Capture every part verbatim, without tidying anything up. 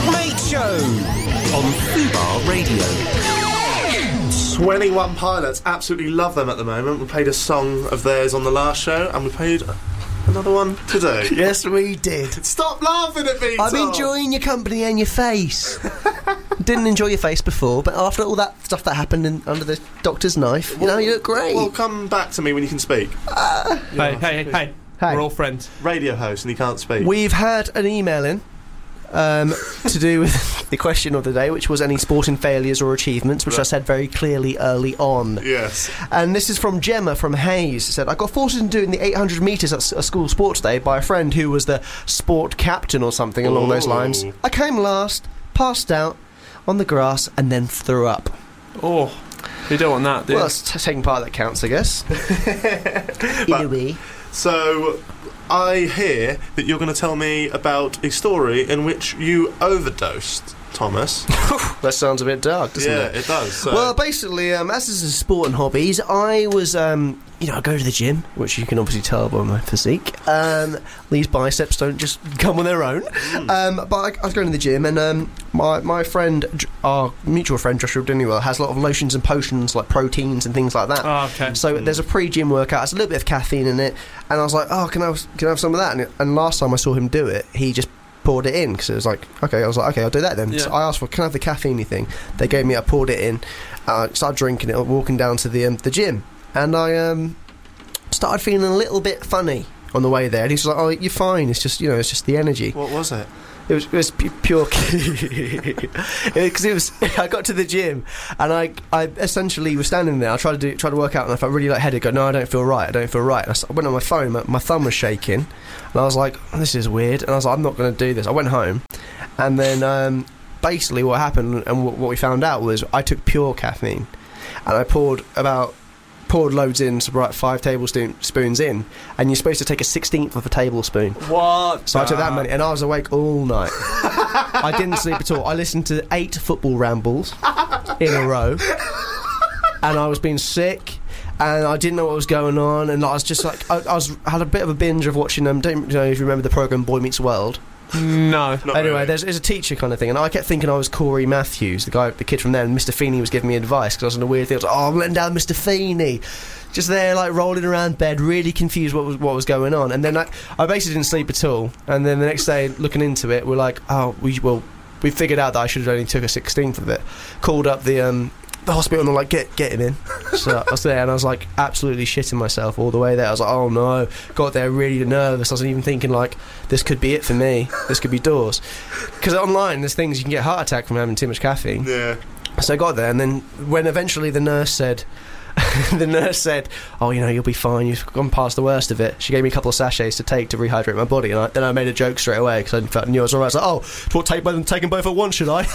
Mate Show on Fubar Radio. twenty-one Pilots, absolutely love them at the moment. We played a song of theirs on the last show, and we played another one today. Yes, we did. Stop laughing at me, I'm Tom. enjoying your company and your face. Didn't enjoy your face before, but after all that stuff that happened in, under the doctor's knife, you well, know, you look great. Well, come back to me when you can speak. Uh, hey, hey, hey, hey. Hey. We're all friends. Radio host and he can't speak. We've had an email in um, to do with the question of the day, which was any sporting failures or achievements, which right. I said very clearly early on. Yes. And this is from Gemma from Hayes. It said, I got forced into doing the eight hundred metres at a school sports day by a friend who was the sport captain or something along Ooh. those lines. I came last, passed out on the grass, and then threw up. Oh, you don't want that, do you? Well, it's t- taking part that counts, I guess. In a way. So, I hear that you're going to tell me about a story in which you overdosed, Thomas. That sounds a bit dark, doesn't yeah, it? Yeah, it does. So. Well, basically, um, as this is sport and hobbies, I was, um, you know, I go to the gym, which you can obviously tell by my physique. Um, these biceps don't just come on their own. Mm. Um, but I, I was going to the gym, and um, my my friend, our mutual friend Joshua Dinniwell, has a lot of lotions and potions, like proteins and things like that. Oh, okay. So mm. there's a pre-gym workout. There's a little bit of caffeine in it, and I was like, oh, can I have, can I have some of that? And, it, and last time I saw him do it, he just poured it in, because it was like, okay, I was like, okay, I'll do that then. Yeah. So I asked for, can I have the caffeine thing? They gave me, I poured it in, I uh, started drinking it, walking down to the um, the gym, and I um, started feeling a little bit funny on the way there, and he was like, oh, you're fine, it's just, you know, it's just the energy. What was it? It was, it was pure because it was. I got to the gym and I, I essentially was standing there. I tried to do, tried to work out, and I felt really lightheaded. Go, no, I don't feel right. I don't feel right. And I went on my phone. My, my thumb was shaking, and I was like, this is weird. And I was like, I'm not going to do this. I went home, and then um, basically what happened and w- what we found out was I took pure caffeine, and I poured about. poured loads in, so about five tablespoons in, and you're supposed to take a sixteenth of a tablespoon. What? So I took that many, and I was awake all night. I didn't sleep at all. I listened to eight football rambles in a row, and I was being sick, and I didn't know what was going on, and I was just like, I, I was I had a bit of a binge of watching them. Don't you know if you remember the program Boy Meets World? No. Not anyway, really. there's, there's a teacher kind of thing, and I kept thinking I was Corey Matthews, the guy, the kid from there, and Mister Feeney was giving me advice because I was in a weird thing. I was like, oh, I'm letting down Mister Feeney. Just there, like, rolling around bed, really confused what was what was going on. And then I, I basically didn't sleep at all. And then the next day, looking into it, we're like, oh, we well, we figured out that I should have only took a sixteenth of it. Called up the um the hospital, and they're like, get get him in. So I was there, and I was like absolutely shitting myself all the way there. I was like, oh no. Got there really nervous. I wasn't even thinking like, this could be it for me. This could be doors. Because online there's things you can get a heart attack from having too much caffeine. Yeah. So I got there, and then when eventually the nurse said the nurse said, oh, you know, you'll be fine, you've gone past the worst of it. She gave me a couple of sachets to take to rehydrate my body, and I, then I made a joke straight away because I felt, knew I was alright. I was like, oh, do what, take both, take them both at once, should I?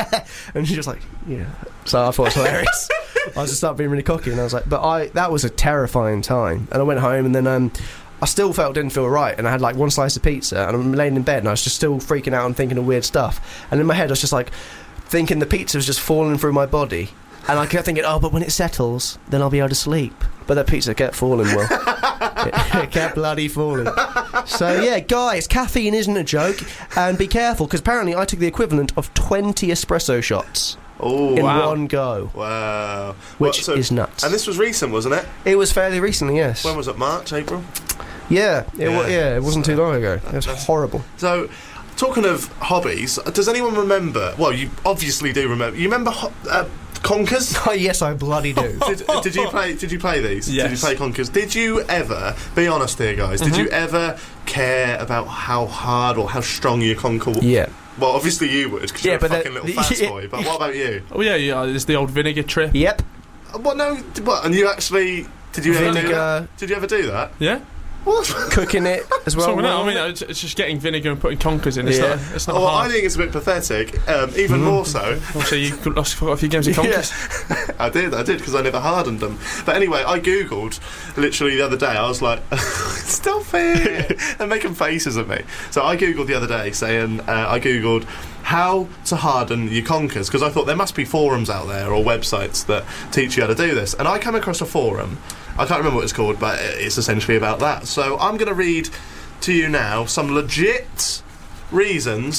And she was like, yeah. So I thought it was hilarious. I was just started being really cocky, and I was like, but I that was a terrifying time. And I went home, and then um I still felt didn't feel right, and I had like one slice of pizza, and I'm laying in bed, and I was just still freaking out and thinking of weird stuff. And in my head I was just like thinking the pizza was just falling through my body. And I kept thinking, oh, but when it settles, then I'll be able to sleep. But that pizza kept falling, Will. it, it kept bloody falling. So, yeah, guys, caffeine isn't a joke. And be careful, because apparently I took the equivalent of twenty espresso shots Ooh, in wow. one go. Wow. Which well, so, is nuts. And this was recent, wasn't it? It was fairly recently, yes. When was it? March, April? Yeah, it, yeah. W- yeah, it wasn't so, too long ago. It was horrible. So, talking of hobbies, does anyone remember... Well, you obviously do remember. You remember... Ho- uh, Conkers? Oh yes, I bloody do. did, did you play? Did you play these? Yes. Did you play Conkers? Did you ever? Be honest here, guys. Mm-hmm. Did you ever care about how hard or how strong your Conker was? Yeah. Well, obviously you would, because yeah, you're a but fucking the, little fat boy. But what about you? Oh yeah, yeah. It's the old vinegar trip. Yep. What? No. What? And you actually? Did you ever do Vinegar. that? Did you ever do that? Yeah. What? Cooking it as well. So, no, I mean, it's, it's just getting vinegar and putting Conkers in. It's Yeah. not. It's not Well, hard. I think it's a bit pathetic. Um, even Mm. more so. Also, you lost a few games of Conkers. Yeah. I did, I did, because I never hardened them. But anyway, I googled literally the other day. I was like, "Stop it!" They're making faces at me. So I googled the other day, saying uh, I googled how to harden your Conkers, because I thought there must be forums out there or websites that teach you how to do this. And I came across a forum. I can't remember what it's called, but it's essentially about that. So I'm going to read to you now some legit reasons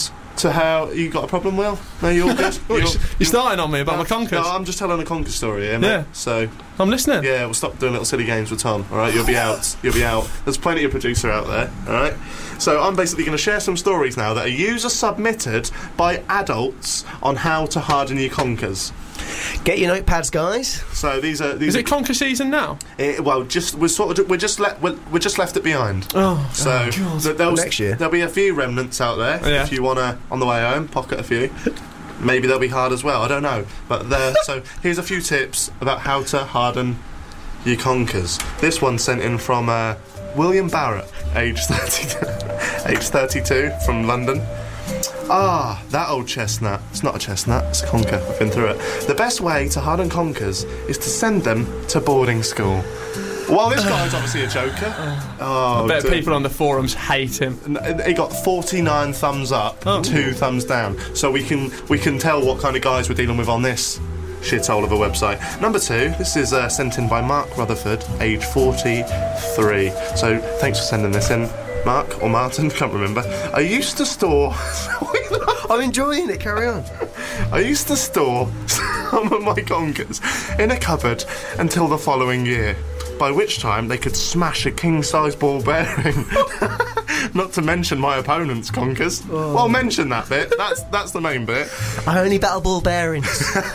to how you got a problem, Will? No, you're all good. What, You're- you're, you're starting on me about no, my conkers. No, I'm just telling a conker story here, mate. Yeah. So I'm listening. yeah, we'll stop doing little silly games with Tom. All right, you'll be out. You'll be out. There's plenty of producer out there. All right. So I'm basically going to share some stories now that are user submitted by adults on how to harden your conkers. Get your notepads, guys. So these are these Is are, it conker season now? eh, well, just we're sort of we're just let we're, we're just left it behind. Oh, So th- there'll, Next year. there'll be a few remnants out there Yeah. if you wanna on the way home pocket a few. Maybe they'll be hard as well. I don't know, but there. So here's a few tips about how to harden your conkers. This one's sent in from uh, William Barrett, age thirty-two, age thirty-two, from London. Ah, that old chestnut. It's not a chestnut, it's a conker. I've been through it. The best way to harden conkers is to send them to boarding school. Well, this guy's obviously a joker. Oh, I bet dear. people on the forums hate him. N- He got forty-nine thumbs up, Oh. two thumbs down. So we can we can tell what kind of guys we're dealing with on this shithole of a website. Number two, this is uh, sent in by Mark Rutherford, age forty-three. So thanks for sending this in, Mark or Martin, can't remember. I used to store. I'm enjoying it. Carry on. I used to store some of my conkers in a cupboard until the following year, by which time they could smash a king-size ball bearing. Not to mention my opponent's conkers. Well, mention that bit. That's that's the main bit. I only battle ball bearings.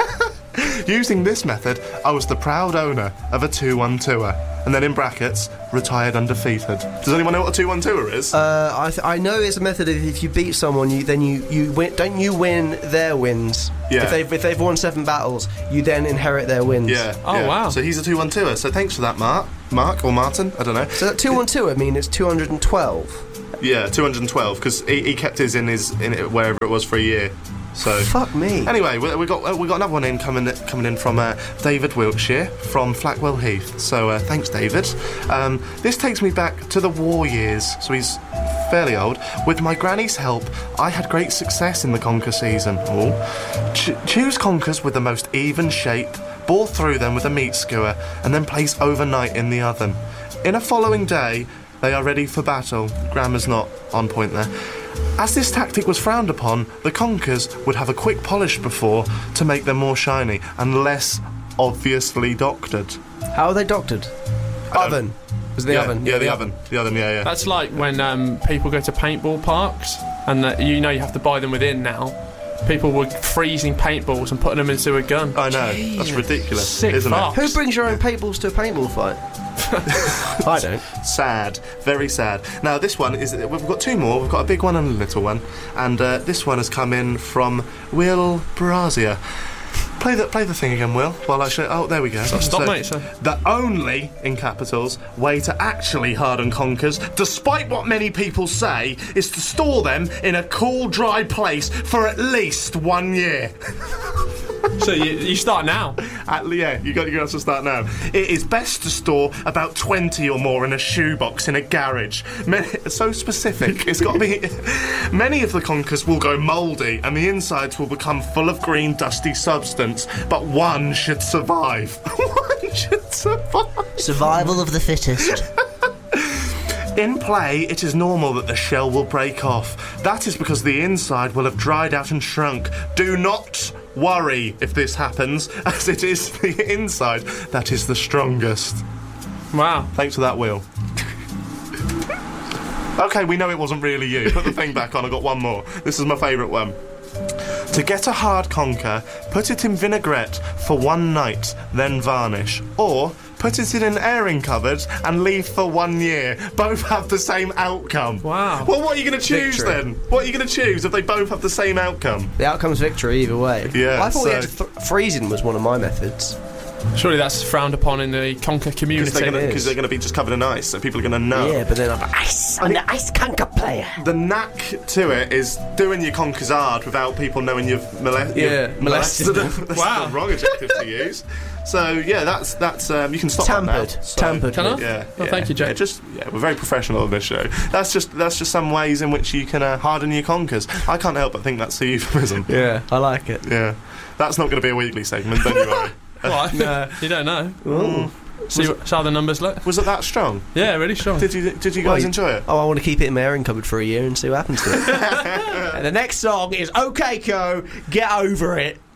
Using this method, I was the proud owner of a two one two-er, and then in brackets, retired undefeated. Does anyone know what a two one two-er is? Uh, I, th- I know it's a method of if you beat someone, you then you, you win. Don't you win their wins? Yeah. If they've if they've won seven battles, you then inherit their wins. yeah. Oh, yeah. wow. So he's a two one two-er. So thanks for that, Mark. Mark or Martin? I don't know. So that two one two, I mean, it's two hundred and twelve. Yeah, two hundred twelve, because he, he kept his in his in it, wherever it was for a year. So Fuck me. anyway, we, we got uh, we got another one in coming coming in from uh, David Wiltshire from Flackwell Heath. So uh, thanks, David. Um, this takes me back to the war years. So he's fairly old. With my granny's help, I had great success in the conker season. Oh, Ch- choose conkers with the most even shape. Bore through them with a meat skewer, and then place overnight in the oven. In a following day, they are ready for battle. Grammar's not on point there. As this tactic was frowned upon, the conkers would have a quick polish before to make them more shiny and less obviously doctored. How are they doctored? Oven. Was the yeah, oven? Yeah, the oven. The oven, yeah, yeah. That's like when um, people go to paintball parks and uh, you know you have to buy them within now. People were freezing paintballs and putting them into a gun. I know. That's ridiculous, Sick isn't fuck. Who brings your own paintballs to a paintball fight? I don't. it? Sad. Very sad. Now, this one is... We've got two more. We've got a big one and a little one. And uh, this one has come in from Will Brazia. Play the play the thing again, Will, while I show... Oh, there we go. Stop, mate, so- The only, in capitals, way to actually harden conkers, despite what many people say, is to store them in a cool, dry place for at least one year. So you, you start now. At, yeah, you got you got to start now. It is best to store about twenty or more in a shoebox in a garage. Many, so specific, it's got to be. Many of the conkers will go mouldy, and the insides will become full of green, dusty substance. But one should survive. One should survive. Survival of the fittest. In play, it is normal that the shell will break off. That is because the inside will have dried out and shrunk. Do not worry if this happens, as it is the inside that is the strongest. Wow. Thanks for that, Will. Okay, we know it wasn't really you. Put the thing back on, I've got one more. This is my favourite one. To get a hard conker, put it in vinaigrette for one night, then varnish. Or put it in an airing cupboard and leave for one year. Both have the same outcome. Wow. Well, what are you going to choose Victory. then? What are you going to choose if they both have the same outcome? The outcome's victory either way. Yeah, I thought we so- had to th- freezing was one of my methods. Surely that's frowned upon in the conker community. Because they're it going is. to be just covered in ice, so people are going to know. Yeah, but then I'm ice. I'm the ice conker player. The knack to it is doing your conkers hard without people knowing you've, mole- Yeah, you've molested molested them. them. That's Wow. the wrong adjective to use. So yeah, that's that's um, you can stop Tampered. that now. So, Tampered. Can I? Yeah. Oh, yeah, thank you, Jake. Yeah, just yeah, we're very professional on this show. That's just that's just some ways in which you can uh, harden your conkers. I can't help but think that's a euphemism. Yeah, I like it. Yeah, that's not going to be a weekly segment. Don't you worry. What? No. You don't know. Ooh. See, Was what, see how the numbers look. Was it that strong? Yeah, really strong. Did you Did you Well, guys you- enjoy it? Oh, I want to keep it in my airing cupboard for a year and see what happens to it. And the next song is OK Co, Get Over It.